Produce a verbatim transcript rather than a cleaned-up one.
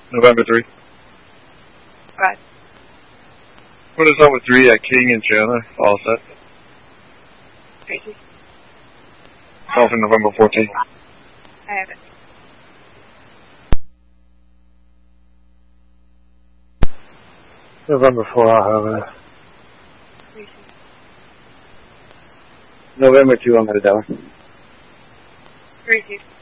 November three. Right. What is up with three at King and Chandler? All set. Tracy. Call for November fourteenth. I have it. November four, I'll have it. Tracy. November two, I'm going to die. Tracy.